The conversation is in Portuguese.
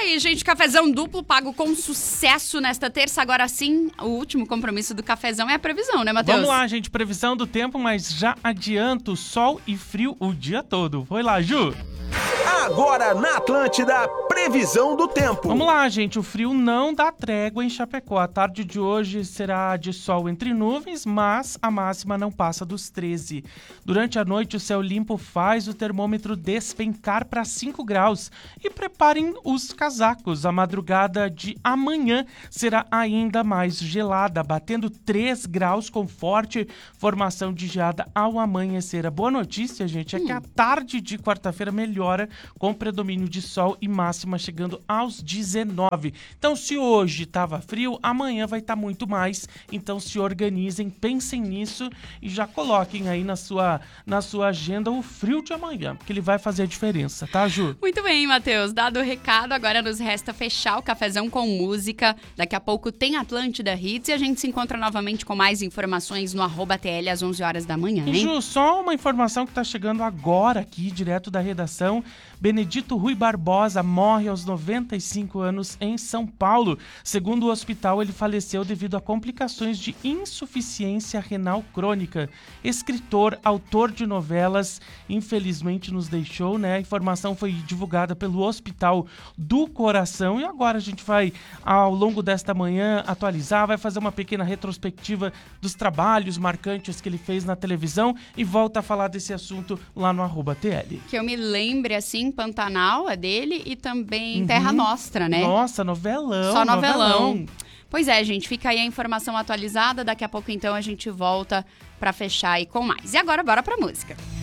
aí, gente, cafezão duplo pago com sucesso nesta terça. Agora sim, o último compromisso do cafezão é a previsão, né, Matheus? Vamos lá, gente, previsão do tempo, mas já adianto, sol e frio o dia todo. Foi lá, Ju! Agora na Atlântida, previsão do tempo. Vamos lá, gente, o frio não dá trégua em Chapecó. A tarde de hoje será de sol entre nuvens, mas a máxima não passa dos 13. Durante a noite, o céu limpo faz o termômetro despencar para 5 graus. E preparem os casacos. A madrugada de amanhã será ainda mais gelada, batendo 3 graus com forte formação de geada ao amanhecer. A boa notícia, gente, é que a tarde de quarta-feira melhora com predomínio de sol e máxima chegando aos 19. Então, se hoje estava frio, amanhã vai estar muito mais. Então, se organizem, pensem nisso e já coloquem aí na sua agenda o frio de amanhã, porque ele vai fazer a diferença, tá, Ju? Muito bem, Matheus. Dado o recado, agora nos resta fechar o cafezão com música. Daqui a pouco tem Atlântida Hits e a gente se encontra novamente com mais informações no @TL às 11 horas da manhã, hein? Ju, só uma informação que tá chegando agora aqui, direto da redação. Benedito Rui Barbosa morre aos 95 anos em São Paulo. Segundo o hospital, ele faleceu devido a complicações de insuficiência renal crônica. Escritor, autor de novelas, infelizmente nos deixou, né? A informação foi divulgada pelo Hospital do Coração e agora a gente vai, ao longo desta manhã, atualizar, vai fazer uma pequena retrospectiva dos trabalhos marcantes que ele fez na televisão e volta a falar desse assunto lá no @TL. Que eu me lembre, assim, Pantanal é dele e também Terra Nostra, né? Nossa, novelão. Só novelão. Pois é, gente, fica aí a informação atualizada. Daqui a pouco, então, a gente volta pra fechar aí com mais. E agora, bora pra música.